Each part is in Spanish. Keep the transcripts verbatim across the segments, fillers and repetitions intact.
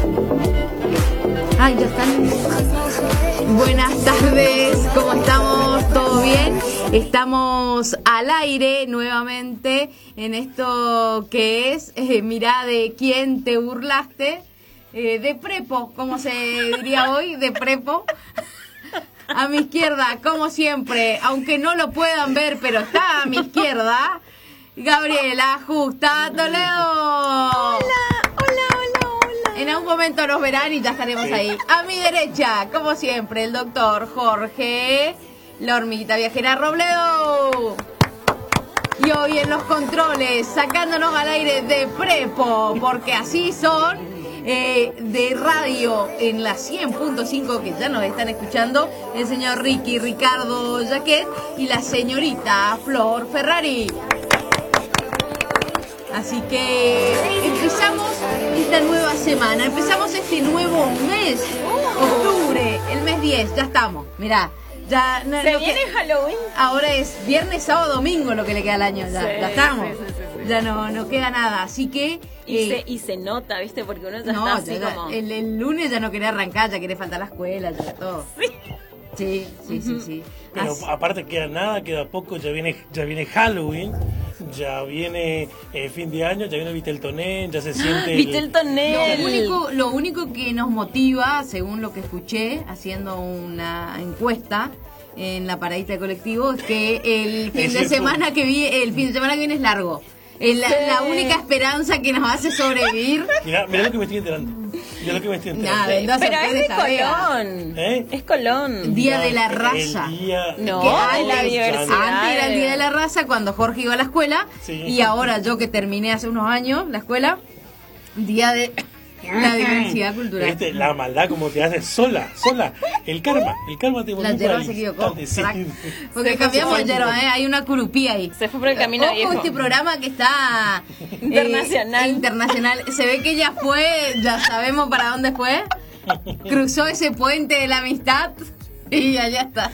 Ay, ya están. Buenas tardes, ¿cómo estamos? ¿Todo bien? Estamos al aire nuevamente en esto que es, eh, mirá de quién te burlaste, eh, de Prepo, como se diría hoy, de Prepo. A mi izquierda, como siempre, aunque no lo puedan ver, pero está a mi izquierda, Gabriela Justa Toledo. Hola, hola, hola, hola. En algún momento nos verán y ya estaremos sí. ahí. A mi derecha, como siempre, el doctor Jorge, la hormiguita viajera Robledo. Y hoy en los controles, sacándonos al aire de Prepo, porque así son, eh, de radio en la cien punto cinco, que ya nos están escuchando, el señor Ricky Ricardo Jaquet y la señorita Flor Ferrari. Así que empezamos esta nueva semana, empezamos este nuevo mes, octubre, el mes diez, ya estamos, mirá. Ya, no, ¿Se no, viene que, Halloween? Ahora es viernes, sábado, domingo lo que le queda al año, ya, Sí, ya estamos, sí, sí, sí, sí. ya no, no queda nada, así que... Y, eh, se, y se nota, ¿viste? Porque uno ya no, está así ya, ya, como... el, el lunes ya no quería arrancar, ya quería faltar la escuela, ya todo. Sí. Sí, sí, sí, sí. Pero Así, aparte queda nada, queda poco, ya viene ya viene Halloween, ya viene eh, fin de año, ya viene Viteltoné, ya se siente... ¿Viste el lo tonel? único, lo único que nos motiva, según lo que escuché, haciendo una encuesta en la paradita de colectivo, es que el fin Es de cierto. semana que viene, el fin de semana que viene es largo. Es la, Sí. la única esperanza que nos hace sobrevivir. Mirá, mirá lo que me estoy enterando. Mirá lo que me estoy enterando. Nada, no se Pero es puede de saber. Colón. ¿Eh? Es Colón. Día de la El raza. día- No, Que de antes, la diversidad. antes era el Día de la Raza cuando Jorge iba a la escuela, Sí. y ahora yo que terminé hace unos años la escuela, Día de la diversidad cultural. ¿Viste? La maldad como te hace sola, sola. El karma, el karma te La volvió yerba por ahí. se equivocó. Sí. Crack. Porque Se cambiamos fue de yerba, ¿eh? Hay una curupí ahí. Se fue por el camino Ojo, viejo. este programa que está eh, Internacional. internacional. Se ve que ya fue, ya sabemos para dónde fue. Cruzó ese puente de la amistad y allá está.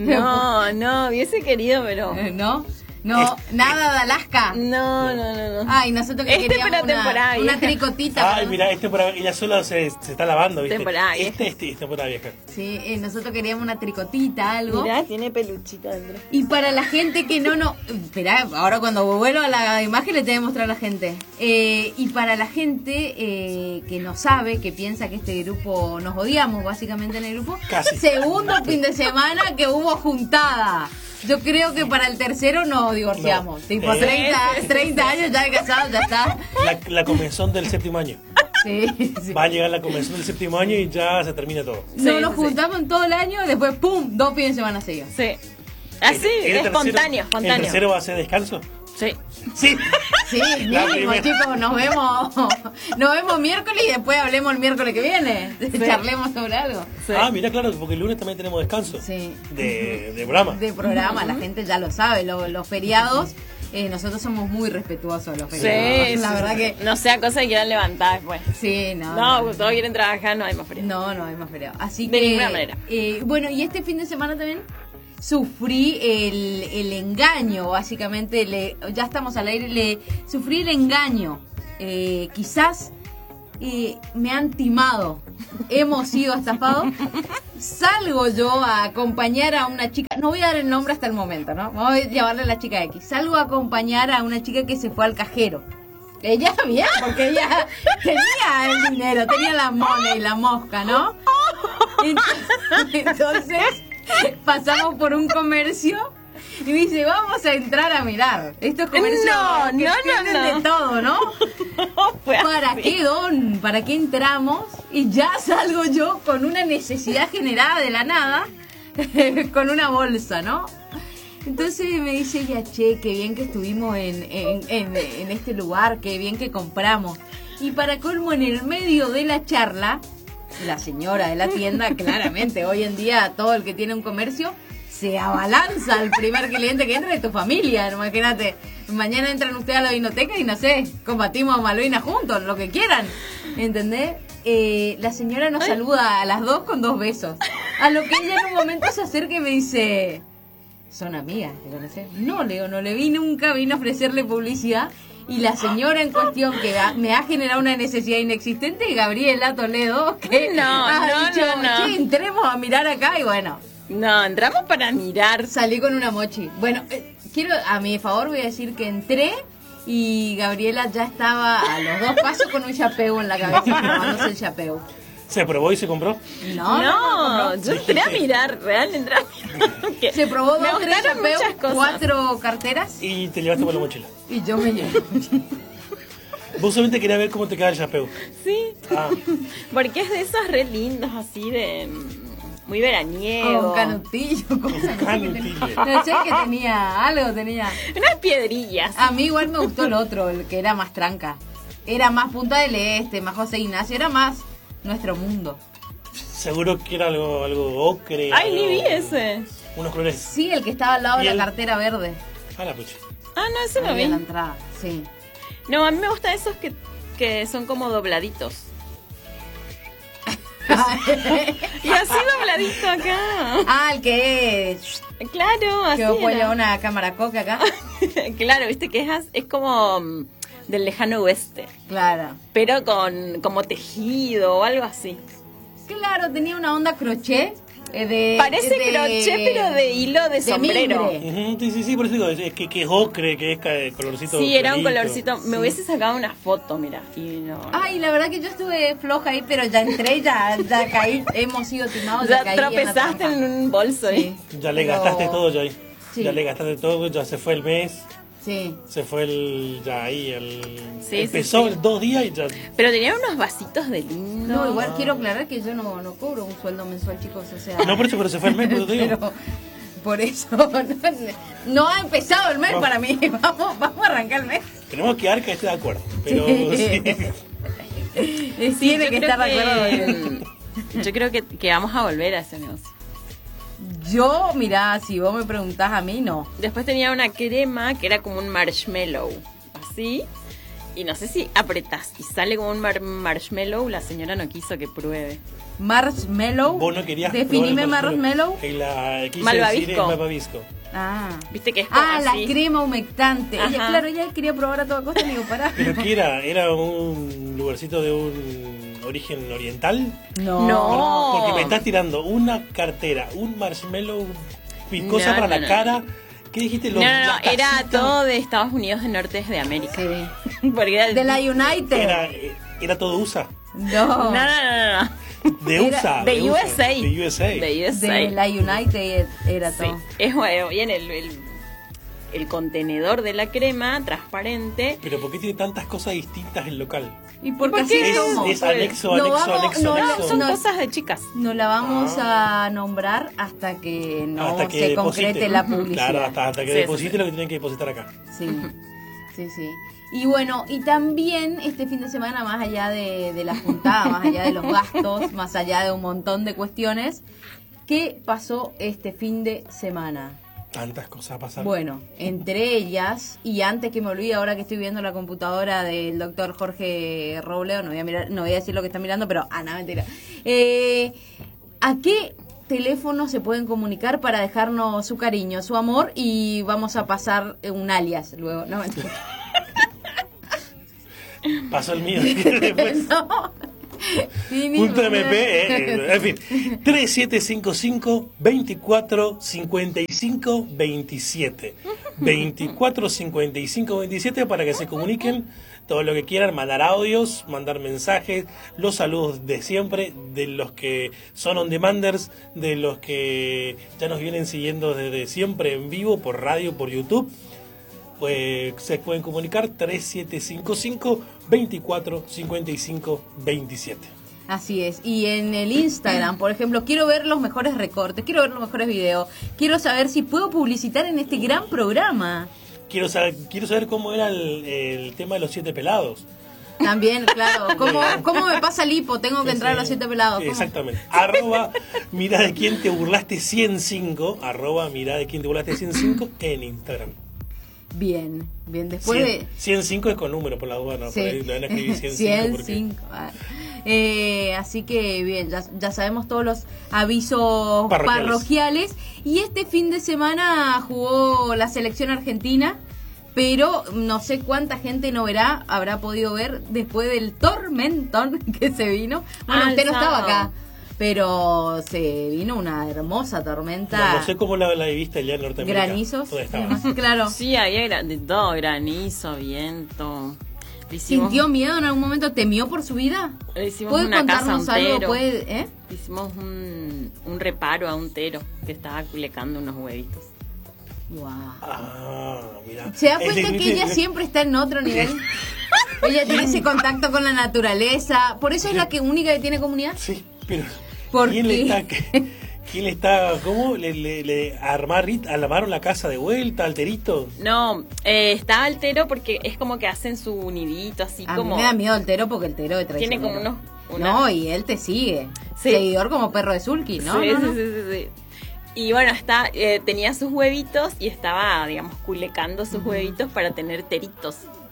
No, no, hubiese querido, pero... Eh, ¿No? No, nada de Alaska. No, no, no, no. Ay, nosotros que Este queríamos para temporada una, una vieja. tricotita. Ay, mira, este por ahí, ella sola se, se está lavando, ¿viste? Temporada vieja. Este, este, esta temporada vieja. Sí, eh, nosotros queríamos una tricotita, algo. Mirá, tiene peluchito dentro. Y para la gente que no, no... Esperá, ahora cuando vuelvo a la imagen le tengo que mostrar a la gente. Eh, y para la gente eh, que no sabe, que piensa que este grupo nos odiamos básicamente en el grupo, Casi. segundo fin de semana que hubo juntada. Yo creo que para el tercero nos divorciamos. No. Tipo Eh. treinta, treinta años ya de casados, ya está. La, la convención del séptimo año. Sí, sí. Va a llegar la convención del séptimo año y ya se termina todo. No, Sí, nos sí, juntamos en todo el año y después, ¡pum!, dos fines de semana seguidos. Sí. Así, ¿El- el es tercero- espontáneo, ¿El espontáneo. tercero va a ser descanso? Sí. Sí. Sí, La mínimo, primera. chicos, nos vemos nos vemos miércoles y después hablemos el miércoles que viene. Charlemos sobre algo. Sí. Ah, mira, claro, porque el lunes también tenemos descanso. Sí. De, de programa. De programa, la gente ya lo sabe, lo- los feriados, eh, nosotros somos muy respetuosos de los Sí, feriados. La sí, verdad sí. que... No sea cosa que quieran levantar después. Sí, no. No, pues todos quieren trabajar, no hay más frío. No, no hay más feriado. Así De que... ninguna manera. eh, bueno, y este fin de semana también sufrí el, el engaño, básicamente, le, ya estamos al aire, le sufrí el engaño. Eh, quizás eh, me han timado, hemos sido estafados. Salgo yo a acompañar a una chica, no voy a dar el nombre hasta el momento, ¿no? Vamos a llamarle a la chica X. Salgo a acompañar a una chica que se fue al cajero. Ella bien, porque ella tenía el dinero, tenía la money, la mosca, ¿no? Entonces pasamos por un comercio y me dice, vamos a entrar a mirar. Estos comercios No, que no, tienen no, no. de todo, ¿no? No fue ¿Para así. qué, don? ¿Para qué entramos? Y ya salgo yo con una necesidad generada de la nada, con una bolsa, ¿no? Entonces me dice ella, che, qué bien que estuvimos en, en, en, en este lugar, qué bien que compramos. Y para colmo, en el medio de la charla, la señora de la tienda, claramente, hoy en día todo el que tiene un comercio se abalanza al primer cliente que entra de tu familia. Imagínate, mañana entran ustedes a la vinoteca y no sé, combatimos a Malvina juntos, lo que quieran, ¿entendés? Eh, la señora nos Ay. saluda a las dos con dos besos. A lo que ella en un momento se acerca y me dice, ¿son amigas? ¿Te conoces? No, le digo, no le vi nunca, vine a ofrecerle publicidad. Y la señora en cuestión que ha- me ha generado una necesidad inexistente es Gabriela Toledo, que No, ha no, dicho, no, no. "Che, entremos a mirar acá", y bueno, No, entramos para mirar. salí con una mochi. Bueno, eh, quiero, a mi favor voy a decir que entré y Gabriela ya estaba a los dos pasos con un chapeu en la cabeza, tomándose el chapeu. ¿Se probó y se compró? No, no, No, no, no. yo entré a mirar, real, entré a mirar. Que Se probó me dos, tres gustaron chapeus, muchas cosas. cuatro carteras Y te llevaste por la mochila. y yo me llevé. Vos solamente querías ver cómo te queda el chapeo. Sí, Ah, porque es de esos re lindos, así de... mm, muy veraniego. Con canutillo, con canutillo. No sé que tenía, algo tenía. Unas piedrillas. A mí igual me gustó el otro, el que era más tranca. Era más Punta del Este, más José Ignacio, era más nuestro mundo. seguro que era algo, algo ocre. Ay, algo- ni vi ese. Unos colores. Sí, el que estaba al lado de ¿Y la el- cartera verde. Ah, la pucha. Ah, no, ese no Ahí vi. en la entrada, sí. No, a mí me gustan esos que, que son como dobladitos. Y así dobladito acá. Ah, el que es... Claro, así Que vos podés era. llevar una cámara coca acá. Claro, viste que es, es como mm, del lejano oeste, Claro. pero con como tejido o algo así. Claro, tenía una onda crochet. eh, de, Parece de- crochet, pero de hilo de sombrero. mimbre. Ujú, sí, sí, sí, por eso digo, es, es que, que es ocre, que es ca- colorcito. Sí, era un clarito. colorcito. Me hubiese sacado una foto, mira. Y no. Ay, la verdad que yo estuve floja ahí, pero ya entré, ya, ya caí. Hemos sido timados, ya, Ya caí en la tropezaste trampa. en un bolso ahí. Ya le Pero- gastaste todo, ya ahí. Sí. Ya le gastaste todo, ya se fue el mes, Sí. se fue el. Ya ahí, el. Sí, empezó sí, sí. dos días y ya. Pero tenía unos vasitos de lindo. No, igual quiero aclarar que yo no, no cobro un sueldo mensual, chicos, o sea... No, por eso, pero se fue el mes, pero te digo. Pero por eso no, no ha empezado el mes Vamos. para mí. Vamos, vamos a arrancar el mes. Tenemos que dar que esté de acuerdo. Pero Sí. sí. Tiene yo que creo estar de acuerdo. que- Yo creo que, que vamos a volver a ese negocio. Yo, mirá, si vos me preguntás a mí, no. Después tenía una crema que era como un marshmallow, así. Y no sé si apretás y sale como un mar- marshmallow, la señora no quiso que pruebe. Marshmallow. Vos no querías. Definime probar el marshmallow. Y la quise Malvavisco. decir es malvavisco. Ah. Viste que es como Ah, la así. crema humectante. Ella, Ajá. claro, ella quería probar a toda costa, le digo, pará. ¿Pero qué era? ¿Era un lugarcito de un origen oriental? No. No. Porque me estás tirando una cartera, un marshmallow picosa No, para no, la no. cara. ¿Qué dijiste? No, Los- no, no, las era tacitas. todo de Estados Unidos de Norte de América. Sí. Porque era De la United. Era, era todo U S A. No. No, no, no, no. De Era U S A. De U S A. De U S A. De U S A. De la United era Sí, todo. es bueno, bien el, el, el contenedor de la crema transparente. Pero ¿por qué tiene tantas cosas distintas el local? ¿Y por ¿Por qué qué? así Es, somos? es anexo, No anexo, vamos- anexo, no, anexo. Son no. cosas de chicas. No la vamos Ah. a nombrar hasta que no Hasta que se deposite. concrete la publicidad. Claro, hasta, hasta que Sí, deposite sí, sí. lo que tienen que depositar acá. Sí, sí, sí. Y bueno, y también este fin de semana, más allá de, de la juntada, más allá de los gastos, más allá de un montón de cuestiones, ¿qué pasó este fin de semana? Tantas cosas pasaron. Bueno, entre ellas, y antes que me olvide, ahora que estoy viendo la computadora del doctor Jorge Robleo, no voy a mirar, no voy a decir lo que está mirando, pero, ah, no, mentira. Eh, ¿A qué teléfono se pueden comunicar para dejarnos su cariño, su amor, y vamos a pasar un alias luego? No, mentira. Pasó el mío. Después. No. Sí, ni- Punto M P, eh, eh, en fin, tres siete cinco cinco, veinticuatro cincuenta y cinco veintisiete. veinticuatro cincuenta y cinco veintisiete para que se comuniquen todo lo que quieran, mandar audios, mandar mensajes, los saludos de siempre, de los que son on demanders, de los que ya nos vienen siguiendo desde siempre en vivo, por radio, por YouTube. Pues se pueden comunicar tres siete cinco cinco, veinticuatro cincuenta y cinco veintisiete. Así es. Y en el Instagram, por ejemplo, quiero ver los mejores recortes, quiero ver los mejores videos, quiero saber si puedo publicitar en este gran programa. Quiero saber, quiero saber cómo era el, el tema de los siete pelados. También, claro. ¿Cómo, cómo me pasa el hipo? Tengo que entrar a los siete pelados. ¿Cómo? Exactamente. Arroba mira de quién te burlaste ciento cinco. Arroba mira de quién te burlaste ciento cinco en Instagram. Bien, bien. Después cien, de... ciento cinco es con número, por la duda, no. Sí. Por ahí lo van a escribir ciento cinco. porque- ciento cinco. Ah. Eh, así que bien, ya, ya sabemos todos los avisos Parroquiales. parroquiales. Y este fin de semana jugó la selección argentina, pero no sé cuánta gente no verá, habrá podido ver después del tormentón que se vino. Bueno, Ah, usted no el estaba sábado. acá, pero se vino una hermosa tormenta. No, no sé cómo la, la viste allá en Norteamérica. Granizos, ¿Dónde y estabas? demás, claro. Sí, había gra- de todo, granizo, viento. Le hicimos, ¿Sintió miedo en algún momento? ¿Temió por su vida? le hicimos ¿Puede una casa a un contarnos algo? tero. ¿Puede, eh? Le hicimos un, un reparo a un tero que estaba culecando unos huevitos. Wow. Ah, mira. ¿Se da Es cuenta de- que ella de- siempre está en otro nivel? Ella tiene ese contacto con la naturaleza. Por eso es la que única que tiene comunidad. Sí, pero ¿Por ¿quién qué? le está quién le está cómo le, le, le armar, armaron la casa de vuelta, alterito? No, eh, está altero porque es como que hacen su nidito así A como... mí me da miedo el tero porque el tero de traicionero. Tiene como unos... una- No, y él te sigue. Sí. Seguidor como perro de Sulky, ¿no? sí, no, sí, no. sí, sí, sí. Y bueno, está, eh, tenía sus huevitos y estaba, digamos, culecando sus huevitos para tener teritos.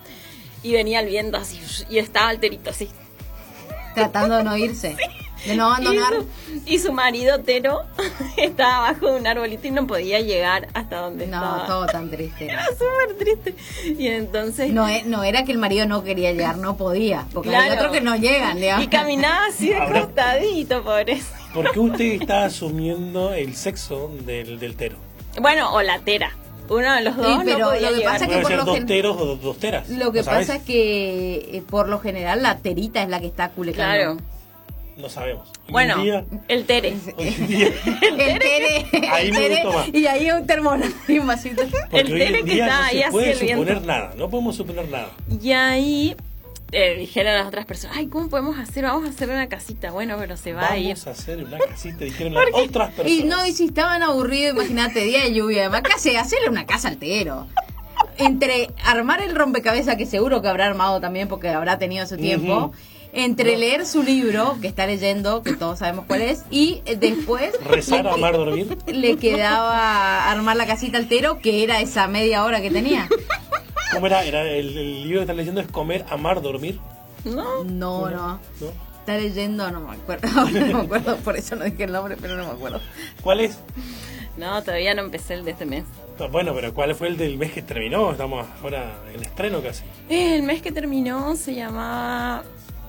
Y venía el viento así, y estaba el terito así. Tratando de no irse. De no abandonar. Y su, y su marido Tero estaba abajo de un arbolito y no podía llegar hasta donde No, estaba. todo tan triste. Era súper triste. Y entonces... No, e- no era que el marido no quería llegar, no podía. Porque Claro. hay otros que no llegan, digamos. Y caminaba así de Ahora- costadito, pobre. ¿Por qué usted está asumiendo el sexo del, del tero? Bueno, o la Tera. Uno de los Sí, dos pero no podía lo que llegar. pasa es que Puede por ser lo dos gen- teros o dos, dos teras. Lo que ¿no sabes? pasa es que eh, por lo general la terita es la que está culecando. Claro. No sabemos. Hoy en Bueno, día- el Tere. hoy en día- El tere, Ahí el me tere, gustó más. y ahí un termono y un vasito. porque el hoy tere en que día está no ahí se así puede el viento. suponer nada. No podemos suponer nada. Y ahí eh, dijeron las otras personas, ay, ¿cómo podemos hacer? Vamos a hacer una casita. Bueno, pero se va a ir. Vamos a hacer una casita, dijeron las otras personas. Y no, y si estaban aburridos, imagínate, día de lluvia, además, ¿qué hace? Hacerle una casa al tero. Entre armar el rompecabezas, que seguro que habrá armado también porque habrá tenido su tiempo, Ujú. entre leer su libro, que está leyendo, que todos sabemos cuál es, y eh, después Rezar, le, amar, dormir. le quedaba armar la casita al tero, que era esa media hora que tenía. ¿Cómo era? era el, el libro que están leyendo es Comer, Amar, Dormir. No. No, no. ¿No? Está leyendo, no me acuerdo. Ahora no me acuerdo, por eso no dije el nombre, pero no me acuerdo. ¿Cuál es? No, todavía no empecé el de este mes. No, bueno, pero ¿cuál fue el del mes que terminó? Estamos ahora en estreno casi. El mes que terminó se llamaba...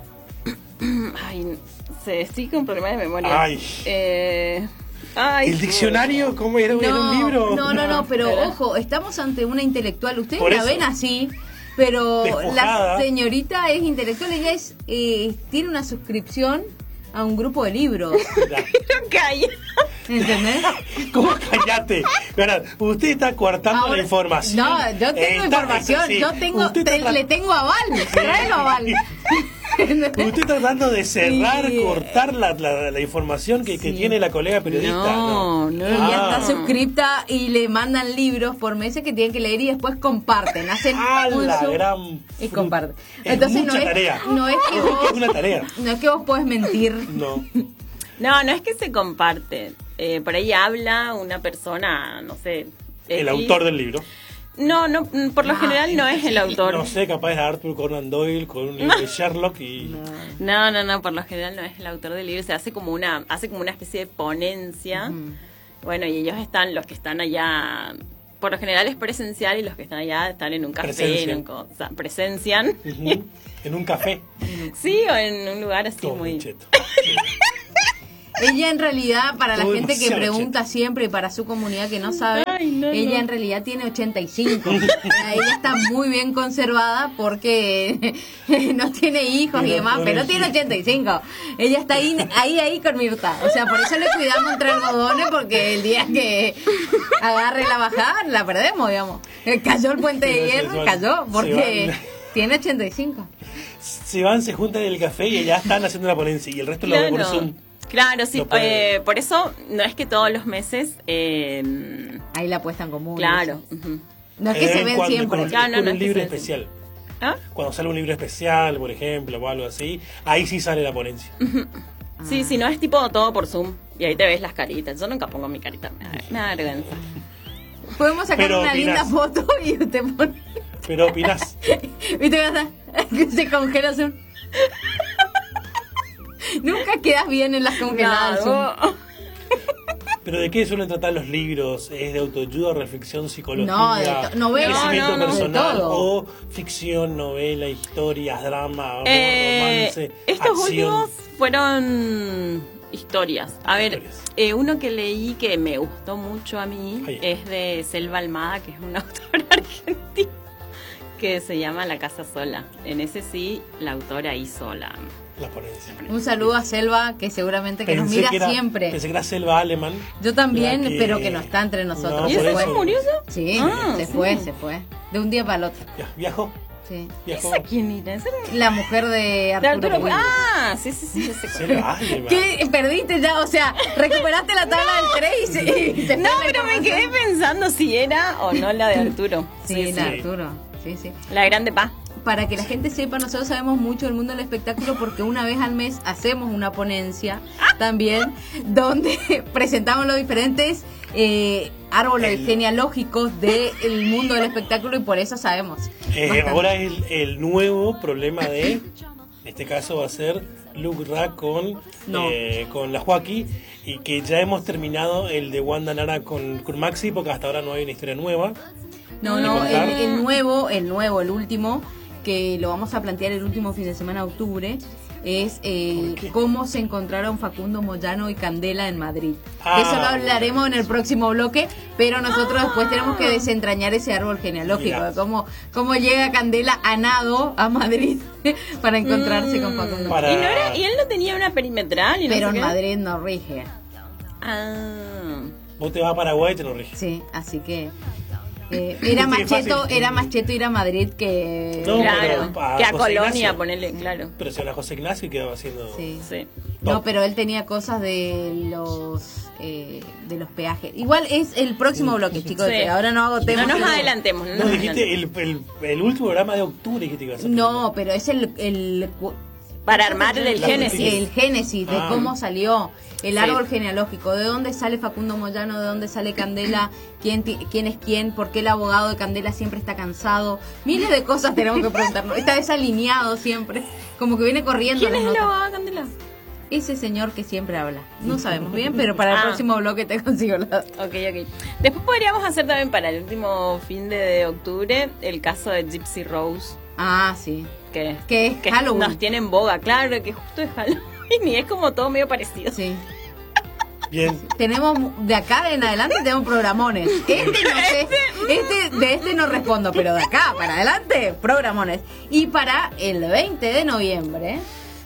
Ay, se estoy con problemas de memoria. Ay. Eh... Ay, ¿El diccionario? ¿Cómo era? ¿Era un libro? No, no, no, pero Era- ojo, estamos ante una intelectual. Ustedes Por la eso. ven así, pero Despojada. la señorita es intelectual. Ella es eh, tiene una suscripción a un grupo de libros. Ya. Calla. ¿Entendés? ¿Cómo callate? Verá, usted está coartando Ahora- la información. No, yo tengo Está- información. sí. Yo tengo, Usted te- está- le tengo aval. Tráelo aval. Usted está tratando de cerrar, Y- cortar la, la, la información que, que Sí. tiene la colega periodista. No, no. Ella Ah. está suscripta y le mandan libros por meses que tienen que leer y después comparten. Hacen Ah, un la Zoom gran y fruta. comparten. Es Entonces mucha no es, tarea. no es que Es vos, una tarea. no es que vos podés mentir. No. No, no es que se comparte. Eh, por ahí habla una persona, no sé. El X. autor del libro. No, no, mm, por lo Ah, general no es el autor. No sé, capaz es Arthur Conan Doyle con un libro de Sherlock y... No, no, no, por lo general no es el autor del libro, se hace como una, hace como una especie de ponencia. Bueno, y ellos están, los que están allá, por lo general es presencial y los que están allá están en un café, Presencian. en un co- o sea, presencian. Ujú. En un café. Sí, o en un lugar así Todo muy... cheto. Ella en realidad, para la Todo gente que demasiado pregunta siempre y para su comunidad que no sabe, Ay, no, ella no. en realidad tiene ochenta y cinco. O sea, ella está muy bien conservada porque no tiene hijos y Mira, demás, pero pobrecita. tiene ochenta y cinco. Ella está ahí, ahí, ahí con Mirta. O sea, por eso le cuidamos entre algodones porque el día que agarre la bajada la perdemos, digamos. Cayó el puente de Sí, hierro, se van- cayó se porque van. tiene ochenta y cinco. Se van, se juntan en el café y ya están haciendo la ponencia y el resto lo ve por Zoom. Claro, sí, No puede. eh, por eso no es que todos los meses... eh, Ahí la puesta en común. claro. Ujú. No es que De se vez en ven cuando, siempre. Con, Claro, no, con no un es que libro se ven especial. ¿Ah? Cuando sale un libro especial, por ejemplo, o algo así, ahí sí sale la ponencia. Sí, si no es tipo todo por Zoom y ahí te ves las caritas. Yo nunca pongo mi carita, me da, me da vergüenza. Podemos sacar Pero una linda opinás. foto y te pone. Pero opinás. ¿Viste qué pasa? Que se congela Zoom. Nunca quedas bien en las congeladas Zoom. No, ¿Pero de qué suelen tratar los libros? ¿Es de autoayuda, reflexión, psicología, no, de to- novela, crecimiento no, no, personal de todo. o ficción, novela, historias, drama, amor, Eh, romance, estos acción? últimos fueron historias. A ver, Historias. eh, uno que leí que me gustó mucho a mí Ahí. es de Selva Almada, que es una autora argentina, que se llama La Casa Sola. En ese sí, la autora hizo la... La ponencia. Un saludo a Selva, que seguramente que nos Pensé mira que era- siempre. Pensé que era Selva Alemán. Yo también, la que- pero que no está entre nosotros. No, ¿Y por esa se se fue. murió ya? Sí, Ah, se sí. fue, se fue. De un día para el otro. Ya, viajó. Sí. Viajó. ¿Esa quién era? ¿Esa era? La mujer de De Arturo. Arturo Puig. Ah, sí, sí, sí, yo sé cuál. Selva Alemán. ¿Qué? Perdiste ya, o sea, recuperaste la tabla del tres y se, y se No, fue la pero me información. quedé pensando si era o no la de Arturo. Sí, la sí. Arturo. Sí, sí. La Grande Paz. Para que la gente sepa, nosotros sabemos mucho del mundo del espectáculo porque una vez al mes hacemos una ponencia también donde presentamos los diferentes eh, árboles El- genealógicos del mundo del espectáculo y por eso sabemos. Eh, bastante. ahora el, el nuevo problema de, en este caso va a ser Luke Ra con, No. eh, con la Joaquí, y que ya hemos terminado el de Wanda Nara con, con Maxi, porque hasta ahora no hay una historia nueva. No, no, el, contar? el nuevo, el nuevo, el último, que lo vamos a plantear el último fin de semana de octubre, es eh, ¿Por qué? cómo se encontraron Facundo Moyano y Candela en Madrid. Ah, De eso lo hablaremos en el próximo bloque, pero nosotros después tenemos Ah. que desentrañar ese árbol genealógico, Mirá. de cómo, cómo llega Candela a nado a Madrid para encontrarse con Facundo. Para- Y, no era, y él no tenía una perimetral. Y no Pero sé en qué. Madrid no rige. Ah. Vos te vas a Paraguay y te lo rige. Sí, así que eh, era Sí, más es fácil. cheto, era más cheto ir a Madrid que No, Claro, pero a que a José Colonia, Ignacio. ponerle, claro. Pero si a la José Ignacio quedaba haciendo... sí. Sí. No, pero él tenía cosas de los eh, de los peajes. Igual es el próximo bloque, chicos. Sí. que Ahora no agotemos. No nos el- adelantemos. No, No, nos dijiste adelantemos. el, el, el último programa de octubre que te ibas a hacer. No, pero es el, el cu- Para armar el La- Génesis. el génesis de Ah. cómo salió el Sí. árbol genealógico, de dónde sale Facundo Moyano, de dónde sale Candela, quién, ti- quién es quién, por qué el abogado de Candela siempre está cansado. Miles de cosas tenemos que preguntarnos. Está desalineado siempre, como que viene corriendo. ¿Quién las es la notas. abogada Candela? Ese señor que siempre habla. No sabemos bien, pero para el Ah. próximo bloque te consigo la... Ok, ok. Después podríamos hacer también para el último fin de, de octubre el caso de Gypsy Rose. Ah, sí. Que, Que es Halloween. nos tiene en boga, claro, que justo es Halloween y es como todo medio parecido. Sí. Bien. Tenemos de acá en adelante tenemos programones. Este no sé, este de este no respondo, pero de acá para adelante programones. Y para el veinte de noviembre,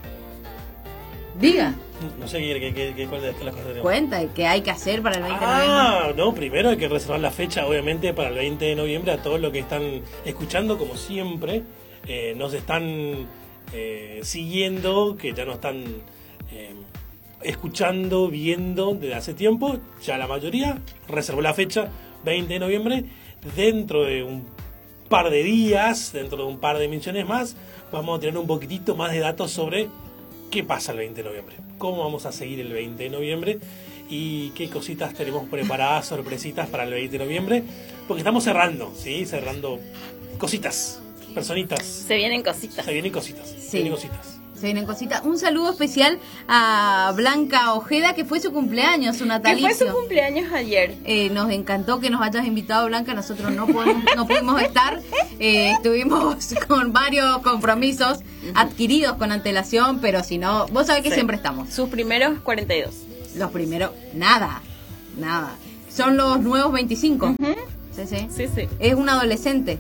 diga, No sé qué, qué, qué, qué- cuál de las cosas tenemos. cuenta qué hay que hacer para el veinte de noviembre. Ah, no, primero hay que reservar la fecha, obviamente, para el veinte de noviembre. A todos los que están escuchando, como siempre, eh, nos están eh, siguiendo, que ya nos están eh, escuchando, viendo desde hace tiempo. Ya la mayoría reservó la fecha, veinte de noviembre. Dentro de un par de días, dentro de un par de emisiones más, vamos a tener un poquitito más de datos sobre qué pasa el veinte de noviembre, cómo vamos a seguir el veinte de noviembre y qué cositas tenemos preparadas, sorpresitas para el veinte de noviembre, porque estamos cerrando, ¿sí? Cerrando cositas, personitas. Se vienen cositas. Se vienen cositas, Sí. se vienen cositas. Se vienen cositas. Un saludo especial a Blanca Ojeda, que fue su cumpleaños, su Que natalicio. fue su cumpleaños ayer. Eh, nos encantó que nos hayas invitado, Blanca. Nosotros no podemos, no pudimos estar. Eh, estuvimos con varios compromisos adquiridos con antelación, pero si no, vos sabés que Sí. siempre estamos. Sus primeros cuarenta y dos. Los primeros, nada, nada. Son los nuevos veinticinco. Sí, sí. Sí, sí. Es una adolescente.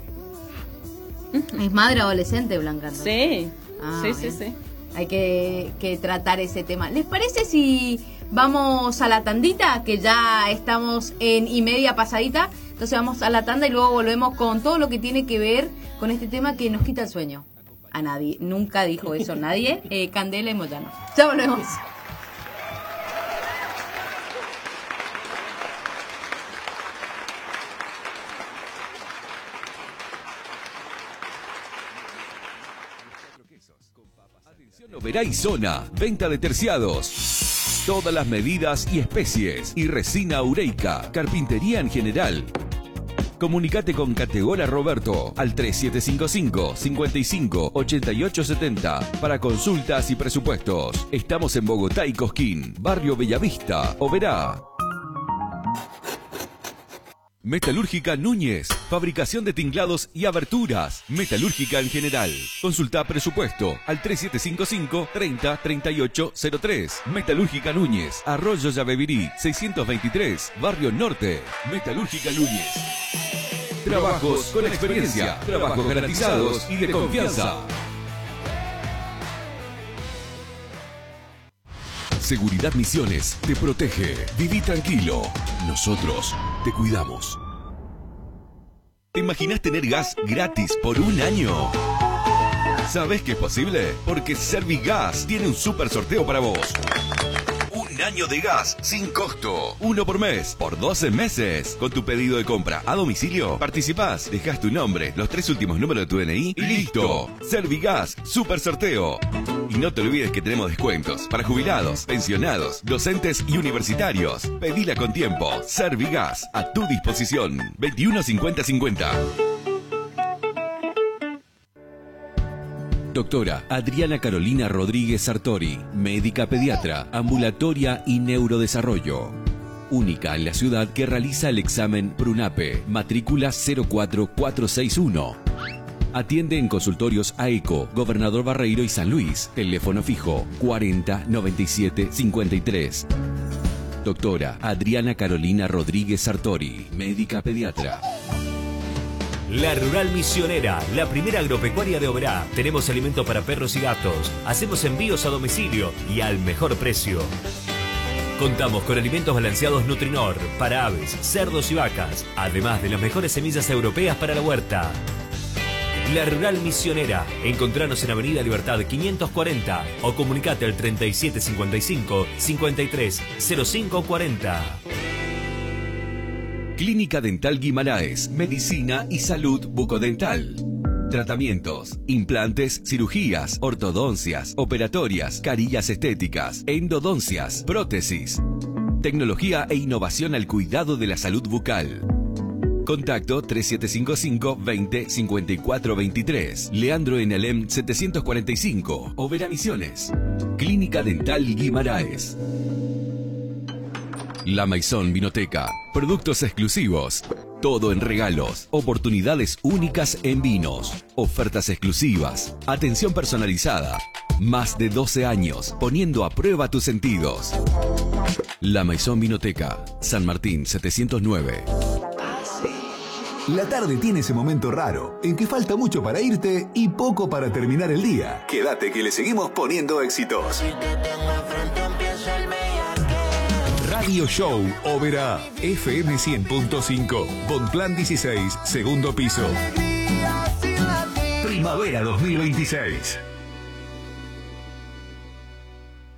Es madre adolescente, Blanca, ¿no? Sí. Ah, sí, sí, bien. sí. Hay que, que tratar ese tema. ¿Les parece si vamos a la tandita? Que ya estamos en y media pasadita. Entonces vamos a la tanda y luego volvemos con todo lo que tiene que ver con este tema que nos quita el sueño. A nadie. Nunca dijo eso nadie. Eh, Candela y Moyano. Ya volvemos. Oberá y Zona, venta de terciados. Todas las medidas y especies. Y resina ureica, carpintería en general. Comunicate con Categora Roberto al tres siete cinco cinco, cinco cinco, ocho ocho siete cero para consultas y presupuestos. Estamos en Bogotá y Cosquín, Barrio Bellavista, Oberá. Metalúrgica Núñez, fabricación de tinglados y aberturas. Metalúrgica en general. Consulta presupuesto al tres siete cinco cinco, treinta, treinta y ocho cero tres. Metalúrgica Núñez, Arroyo Yabebirí, seiscientos veintitrés, Barrio Norte. Metalúrgica Núñez. Trabajos con experiencia, trabajos garantizados y de confianza. Seguridad Misiones te protege. Viví tranquilo. Nosotros te cuidamos. ¿Te imaginas tener gas gratis por un año? ¿Sabés que es posible? Porque Servigas tiene un super sorteo para vos. Un año de gas sin costo. Uno por mes, por doce meses. Con tu pedido de compra a domicilio, participás, dejás tu nombre, los tres últimos números de tu D N I y listo. Servigas, super sorteo. Y no te olvides que tenemos descuentos para jubilados, pensionados, docentes y universitarios. Pedila con tiempo. Servigas, a tu disposición. veintiuno cincuenta cincuenta. Doctora Adriana Carolina Rodríguez Sartori, médica pediatra, ambulatoria y neurodesarrollo. Única en la ciudad que realiza el examen PRUNAPE, matrícula cero cuatro cuatro seis uno. Atiende en consultorios AECO, Gobernador Barreiro y San Luis. Teléfono fijo cuarenta, noventa y siete, cincuenta y tres. Doctora Adriana Carolina Rodríguez Sartori, médica pediatra. La Rural Misionera, la primera agropecuaria de Oberá. Tenemos alimento para perros y gatos. Hacemos envíos a domicilio y al mejor precio. Contamos con alimentos balanceados Nutrinor para aves, cerdos y vacas, además de las mejores semillas europeas para la huerta. La Rural Misionera. Encontranos en Avenida Libertad quinientos cuarenta o comunicate al treinta y siete cincuenta y cinco, cincuenta y tres, cero cinco cuarenta. Clínica Dental Guimaraes, Medicina y Salud Bucodental. Tratamientos, implantes, cirugías, ortodoncias, operatorias, carillas estéticas, endodoncias, prótesis. Tecnología e innovación al cuidado de la salud bucal. Contacto tres siete cinco cinco, veinte, cincuenta y cuatro veintitrés. Leandro en Alem setecientos cuarenta y cinco. Oberá Misiones. Clínica Dental Guimaraes. La Maison Vinoteca. Productos exclusivos. Todo en regalos. Oportunidades únicas en vinos. Ofertas exclusivas. Atención personalizada. Más de doce años poniendo a prueba tus sentidos. La Maison Vinoteca. San Martín setecientos nueve. La tarde tiene ese momento raro, en que falta mucho para irte y poco para terminar el día. Quédate que le seguimos poniendo éxitos. Radio Show Oberá, F M cien punto cinco, Bonplan dieciséis, segundo piso. Primavera dos mil veintiséis.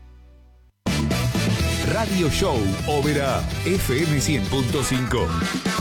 Radio Show Oberá, F M cien punto cinco.